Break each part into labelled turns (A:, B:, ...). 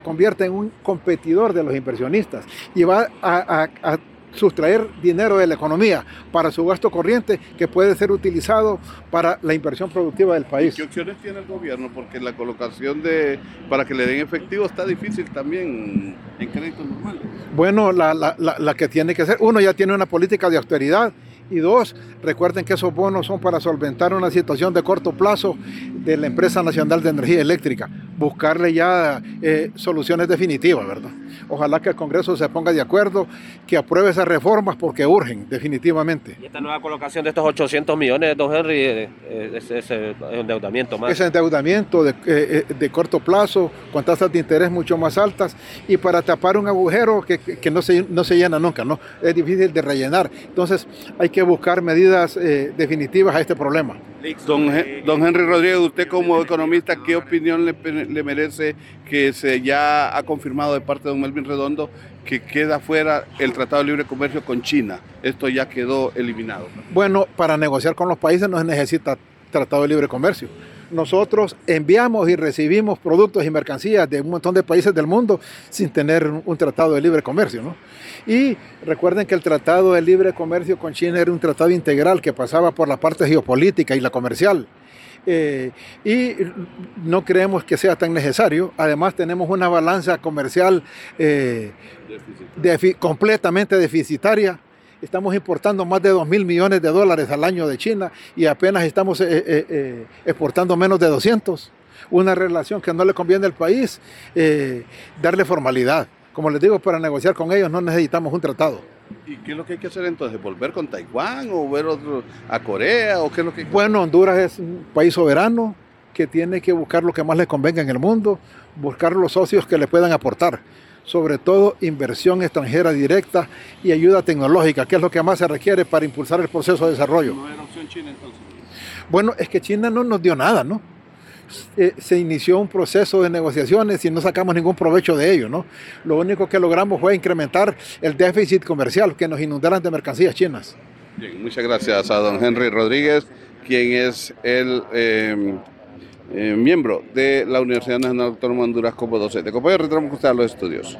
A: convierte en un competidor de los inversionistas y va a sustraer dinero de la economía para su gasto corriente que puede ser utilizado para la inversión productiva del país.
B: ¿Qué opciones tiene el gobierno? Porque la colocación para que le den efectivo está difícil también en créditos normales.
A: Bueno, la que tiene que ser, uno, ya tiene una política de austeridad, y dos, recuerden que esos bonos son para solventar una situación de corto plazo de la Empresa Nacional de Energía Eléctrica, buscarle ya soluciones definitivas, ¿verdad? Ojalá que el Congreso se ponga de acuerdo, que apruebe esas reformas porque urgen, definitivamente.
C: Y esta nueva colocación de estos 800 millones, don Henry, es endeudamiento más.
A: Es endeudamiento de corto plazo, con tasas de interés mucho más altas, y para tapar un agujero que no se llena nunca, ¿no? Es difícil de rellenar. Entonces hay que buscar medidas definitivas a este problema.
B: Don Henry Rodríguez, usted como economista, ¿qué opinión le merece que se ya ha confirmado de parte de don Melvin Redondo que queda fuera el Tratado de Libre Comercio con China? Esto ya quedó eliminado.
A: Bueno, para negociar con los países no se necesita Tratado de Libre Comercio. Nosotros enviamos y recibimos productos y mercancías de un montón de países del mundo sin tener un tratado de libre comercio, ¿no? Y recuerden que el tratado de libre comercio con China era un tratado integral que pasaba por la parte geopolítica y la comercial. Y no creemos que sea tan necesario. Además tenemos una balanza comercial completamente deficitaria. Estamos importando más de $2.000 millones al año de China y apenas estamos exportando menos de 200. Una relación que no le conviene al país, darle formalidad. Como les digo, para negociar con ellos no necesitamos un tratado.
B: ¿Y qué es lo que hay que hacer entonces? ¿Volver con Taiwán o ver a Corea? ¿O qué es lo que...
A: Bueno, Honduras es un país soberano que tiene que buscar lo que más le convenga en el mundo, buscar los socios que le puedan aportar. Sobre todo inversión extranjera directa y ayuda tecnológica, que es lo que más se requiere para impulsar el proceso de desarrollo.
B: ¿No era opción China entonces?
A: Bueno, es que China no nos dio nada, ¿no? Se inició un proceso de negociaciones y no sacamos ningún provecho de ello, ¿no? Lo único que logramos fue incrementar el déficit comercial, que nos inundaran de mercancías chinas.
B: Bien, muchas gracias a don Henry Rodríguez, quien es el miembro de la Universidad Nacional Autónoma de Honduras como docente. Compañero, retornamos con usted a los estudios.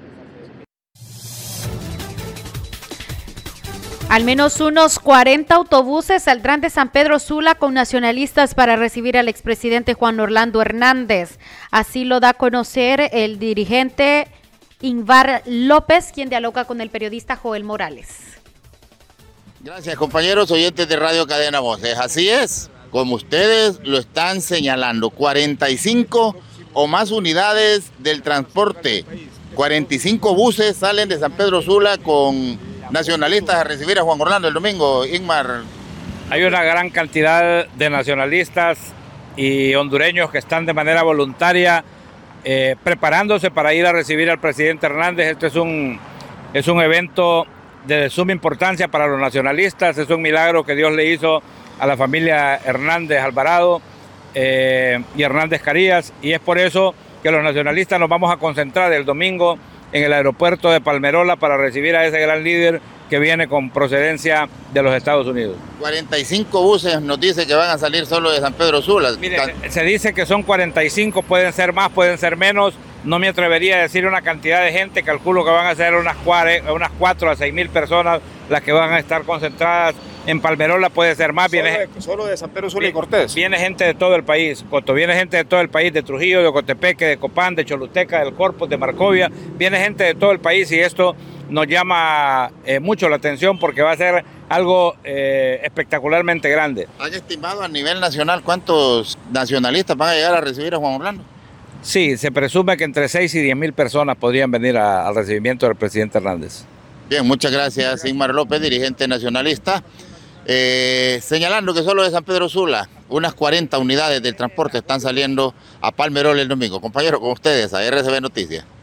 D: Al menos unos 40 autobuses saldrán de San Pedro Sula con nacionalistas para recibir al expresidente Juan Orlando Hernández. Así lo da a conocer el dirigente Ingvar López, quien dialoga con el periodista Joel Morales.
E: Gracias, compañeros oyentes de Radio Cadena Voces. Así es, como ustedes lo están señalando, 45 o más unidades del transporte, 45 buses salen de San Pedro Sula con nacionalistas a recibir a Juan Orlando el domingo. Ingmar.
F: Hay una gran cantidad de nacionalistas y hondureños que están de manera voluntaria preparándose para ir a recibir al presidente Hernández. Este es un evento de suma importancia para los nacionalistas, es un milagro que Dios le hizo a la familia Hernández Alvarado y Hernández Carías, y es por eso que los nacionalistas nos vamos a concentrar el domingo en el aeropuerto de Palmerola para recibir a ese gran líder que viene con procedencia de los Estados Unidos.
E: 45 buses nos dice que van a salir solo de San Pedro Sula.
F: Mire, se dice que son 45, pueden ser más, pueden ser menos. No me atrevería a decir una cantidad de gente, calculo que van a ser unas 4 a 6 mil personas las que van a estar concentradas en Palmerola, puede ser más.
G: Solo de San Pedro Sula y Cortés.
F: Viene gente de todo el país, viene gente de todo el país, de Trujillo, de Ocotepeque, de Copán, de Choluteca, del Corpus, de Marcovia, viene gente de todo el país y esto nos llama mucho la atención porque va a ser algo espectacularmente grande.
E: ¿Han estimado a nivel nacional cuántos nacionalistas van a llegar a recibir a Juan Orlando?
F: Sí, se presume que entre 6 y 10 mil personas podrían venir al recibimiento del presidente Hernández.
E: Bien, muchas gracias, Ingmar López, dirigente nacionalista. Señalando que solo de San Pedro Sula, unas 40 unidades del transporte están saliendo a Palmerola el domingo. Compañeros, con ustedes a RCB Noticias.